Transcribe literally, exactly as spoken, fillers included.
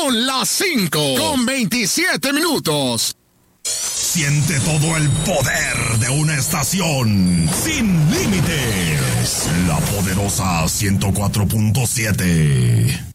Son las cinco con veintisiete minutos. Siente todo el poder de una estación sin límites. La poderosa ciento cuatro punto siete.